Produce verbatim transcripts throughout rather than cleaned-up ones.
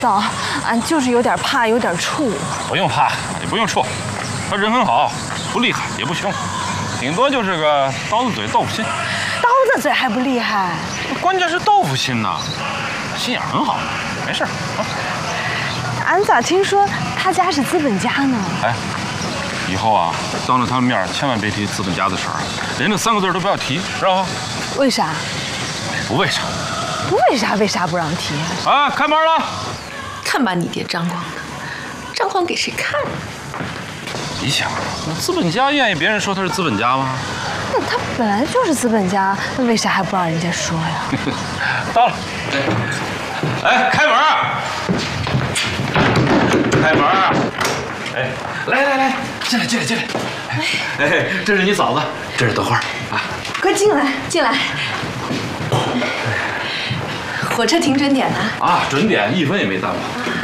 嫂，俺就是有点怕，有点怵。 不用怕，也不用怵，他人很好，不厉害也不凶，顶多就是个刀子嘴豆腐心。 刀子嘴还不厉害？ 关键是豆腐心呐，心眼很好，没事啊。 俺咋听说他家是资本家呢？ 哎，以后啊，当着他们面千万别提资本家的事儿，连这三个字都不要提，知道吗？ 为啥？ 不为啥？ 不为啥？为啥不让提？ 啊，开门了！ 看把你爹张狂的，张狂给谁看？ 你想，那资本家愿意别人说他是资本家吗？ 那他本来就是资本家，那为啥还不让人家说呀？ 到了，哎，开门！开门！哎，来来来，进来进来进来。哎，这是你嫂子，这是德花啊。 快进来，进来。火车停准点呢？ 啊，准点，一分也没耽误。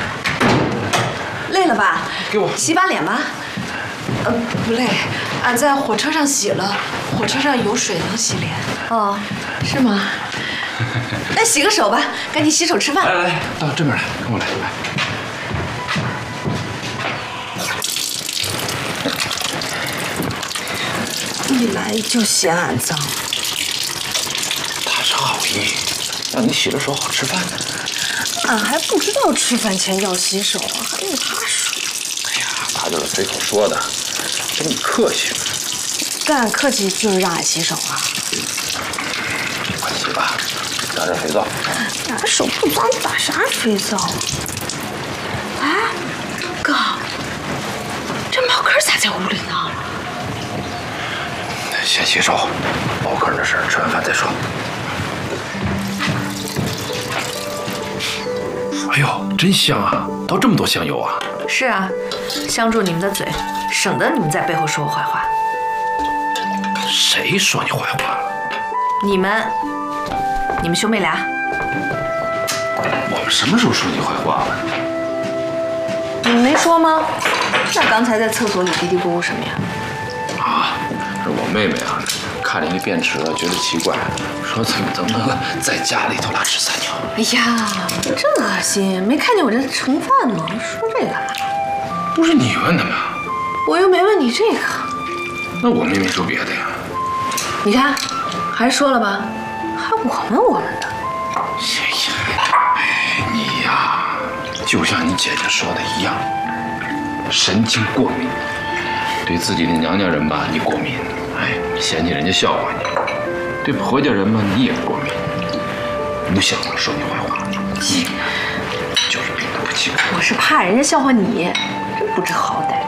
累了吧？ 给我洗把脸吧。呃，不累，俺在火车上洗了，火车上有水能洗脸。哦，是吗？那洗个手吧，赶紧洗手吃饭。 来来来，到这边来，跟我来。来。 一来就嫌俺脏。 他是好意，让你洗了手好吃饭呢。 俺还不知道吃饭前要洗手啊，还用他说？ 哎呀，他就是随口说的，跟你客气。 跟俺客气就是让俺洗手啊。 快洗吧，打点肥皂。 俺手不脏，打啥肥皂啊？哎，哥，这茅坑咋在屋里呢？ 先洗手，茅坑的事儿吃完饭再说。哎呦，真香啊！倒这么多香油啊！ 是啊，香住你们的嘴，省得你们在背后说我坏话。 谁说你坏话了？ 你们，你们兄妹俩。 我们什么时候说你坏话了？ 你们没说吗？那刚才在厕所里嘀嘀咕咕什么呀？ 啊，是我妹妹啊，看见那便池了，觉得奇怪，说怎么能能在家里头拉屎撒尿？ 哎呀，真恶心！没看见我这盛饭吗？说这个干嘛？ 不是你问的吗？ 我又没问你这个。 那我妹妹说别的呀。 你看，还说了吧？还我们我们的。 哎呀，你呀，就像你姐姐说的一样，神经过敏。对自己的娘家人吧，你过敏，哎，嫌弃人家笑话你；对婆家人嘛，你也过敏。不像我说你坏话，就是病得不奇怪。 我是怕人家笑话你，真不知好歹。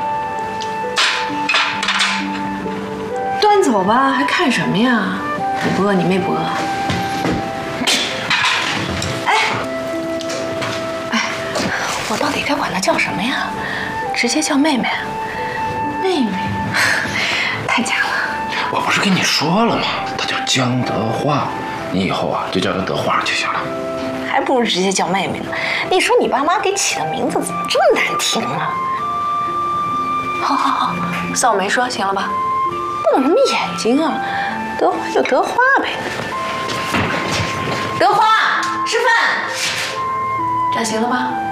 端走吧，还看什么呀？你不饿，你妹不饿？哎，哎，我到底该管她叫什么呀？直接叫妹妹。妹妹，太假了。 我不是跟你说了吗？她叫江德花，你以后啊就叫她德花就行了。 还不如直接叫妹妹呢。你说你爸妈给起的名字怎么这么难听啊？好好好，算我没说，行了吧？瞪什么眼睛啊？德花就德花呗。德花，吃饭，这样行了吧？